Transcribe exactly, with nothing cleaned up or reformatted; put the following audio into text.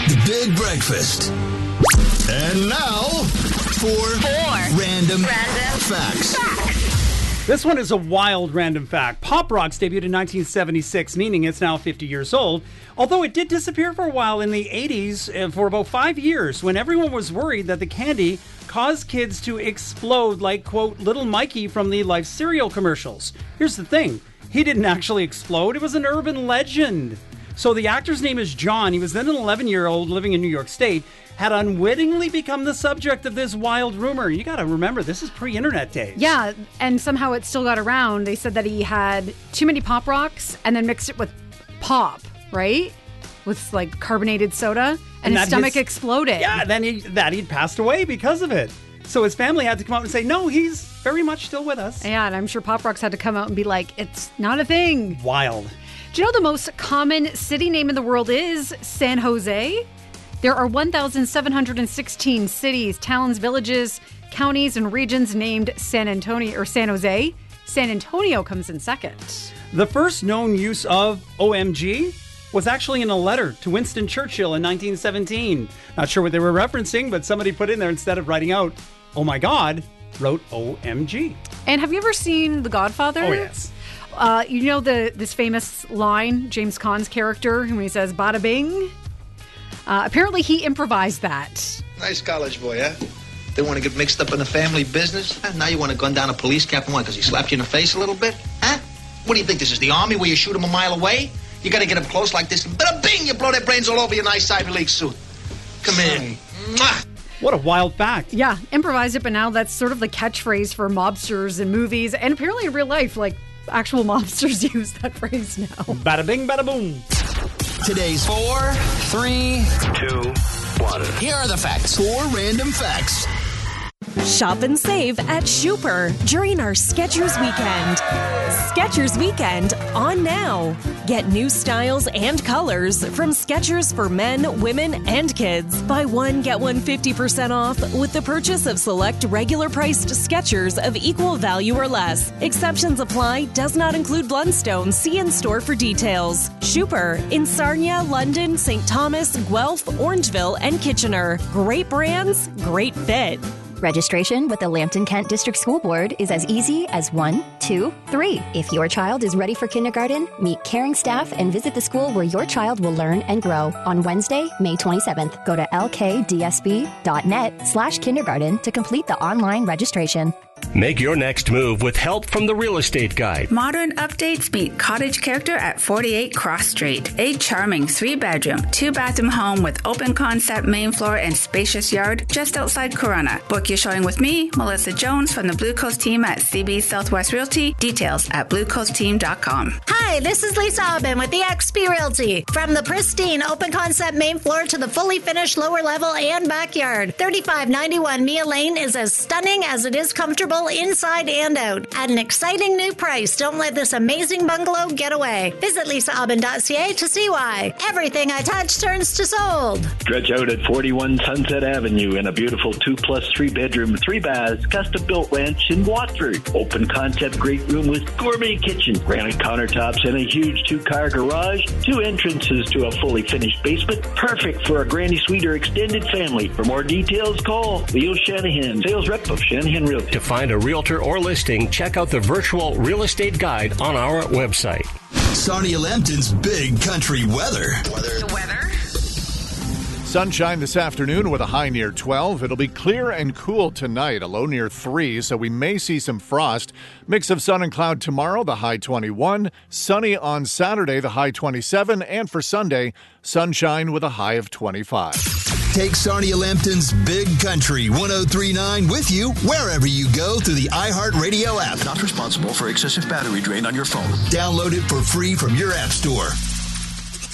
The Big Breakfast. And now, for Four Random, Random Facts. Facts. This one is a wild random fact. Pop Rocks debuted in nineteen seventy-six, meaning it's now fifty years old. Although it did disappear for a while in the eighties uh, for about five years when everyone was worried that the candy caused kids to explode like, quote, Little Mikey from the Life cereal commercials. Here's the thing. He didn't actually explode. It was an urban legend. So the actor's name is John. He was then an eleven-year-old living in New York State, had unwittingly become the subject of this wild rumor. You got to remember, this is pre-internet days. Yeah, and somehow it still got around. They said that he had too many Pop Rocks and then mixed it with pop, right? With like carbonated soda, and, And his stomach his- exploded. Yeah, then he, that he'd passed away because of it. So his family had to come out and say, no, he's very much still with us. Yeah, and I'm sure Pop Rocks had to come out and be like, it's not a thing. Wild. Do you know the most common city name in the world is San Jose? There are one thousand seven hundred sixteen cities, towns, villages, counties, and regions named San Antonio or San Jose. San Antonio comes in second. The first known use of O M G was actually in a letter to Winston Churchill in nineteen seventeen. Not sure what they were referencing, but somebody put in there, instead of writing out, oh my God, wrote O M G. And have you ever seen The Godfather? Oh, yes. Uh, you know the this famous line, James Caan's character, when he says, bada bing? Uh, apparently he improvised that. Nice college boy, huh? They want to get mixed up in the family business? Huh? Now you want to gun down a police captain, what, because he slapped you in the face a little bit? Huh? What do you think, this is the army where you shoot him a mile away? You got to get him close like this, and bada bing, you blow their brains all over your nice Ivy League suit. Come in. Mwah. What a wild fact. Yeah, improvised it, but now that's sort of the catchphrase for mobsters in movies, and apparently in real life, like, actual mobsters use that phrase now. Bada bing, bada boom. Today's Four, three, two, one. here are the facts. Four Random Facts. Shop and save at Shooper during our Skechers Weekend. Skechers Weekend on now. Get new styles and colors from Skechers for men, women, and kids. Buy one, get one fifty percent off with the purchase of select regular priced Skechers of equal value or less. Exceptions apply. Does not include Blundstone. See in store for details. Shooper in Sarnia, London, Saint Thomas, Guelph, Orangeville, and Kitchener. Great brands, great fit. Registration with the Lambton Kent District School Board is as easy as one, two, three. If your child is ready for kindergarten, meet caring staff and visit the school where your child will learn and grow on Wednesday, May twenty-seventh. Go to lkdsb.net slash kindergarten to complete the online registration. Make your next move with help from the Real Estate Guide. Modern updates meet cottage character at forty-eight Cross Street. A charming three-bedroom, two-bathroom home with open concept main floor and spacious yard just outside Corona. Book your showing with me, Melissa Jones, from the Blue Coast team at C B Southwest Realty. Details at blue coast team dot com. Hi, this is Lisa Aubin with the X P Realty. From the pristine open concept main floor to the fully finished lower level and backyard, thirty-five ninety-one Mia Lane is as stunning as it is comfortable inside and out. At an exciting new price, don't let this amazing bungalow get away. Visit lisa aubin dot c a to see why. Everything I touch turns to sold. Stretch out at forty-one Sunset Avenue in a beautiful two plus three bedroom, three baths, custom built ranch in Watford. Open concept great room with gourmet kitchen, granite countertops, and a huge two car garage. Two entrances to a fully finished basement. Perfect for a granny suite or extended family. For more details, call Leo Shanahan, sales rep of Shanahan Realty. To find a realtor or listing, check out the virtual real estate guide on our website. Sarnia Lambton's Big Country Weather. The weather? Sunshine this afternoon with a high near twelve. It'll be clear and cool tonight, a low near three, so we may see some frost. Mix of sun and cloud tomorrow, the high twenty-one. Sunny on Saturday, the high twenty-seven. And for Sunday, sunshine with a high of twenty-five. Take Sarnia Lambton's Big Country one oh three point nine with you wherever you go through the iHeartRadio app. Not responsible for excessive battery drain on your phone. Download it for free from your app store.